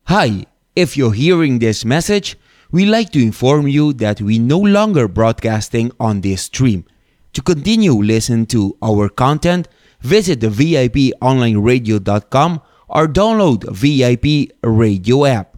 Hi, if you're hearing this message, we'd like to inform you that we no longer broadcasting on this stream. To continue listening to our content, visit the VIPonlineradio.com or download VIP Radio app.